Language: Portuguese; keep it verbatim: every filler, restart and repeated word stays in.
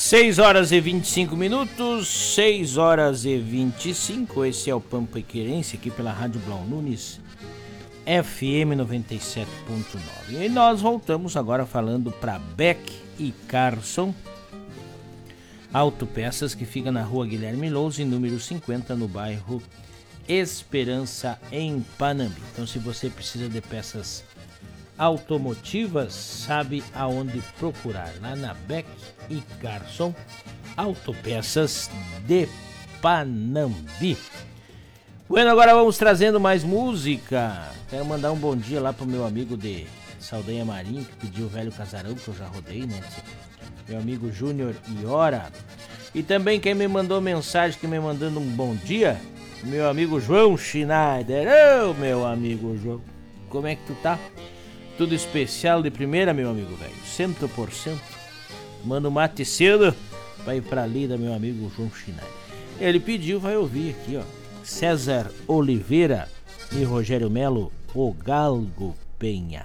seis horas e vinte e cinco minutos, seis horas e vinte e cinco, esse é o Pampa e Querência aqui pela Rádio Blau Nunes, F M noventa e sete ponto nove. E nós voltamos agora falando para Beck e Carson Autopeças, que fica na rua Guilherme Lousa, número cinquenta, no bairro Esperança, em Panambi. Então, se você precisa de peças automotivas, sabe aonde procurar, lá na Beck e Carson Autopeças de Panambi. Bueno, agora vamos trazendo mais música. Quero mandar um bom dia lá pro meu amigo de Saldanha Marinho, que pediu o Velho Casarão, que eu já rodei, né? Meu amigo Júnior Iora. E também quem me mandou mensagem, que me mandando um bom dia, meu amigo João Schneider. Ô, meu amigo João, como é que tu tá? Tudo especial de primeira, meu amigo velho, cem por cento. Manda um mate cedo pra ir pra lida, meu amigo João Schneider. Ele pediu, vai ouvir aqui, ó, César Oliveira e Rogério Melo, O Galgo Penha.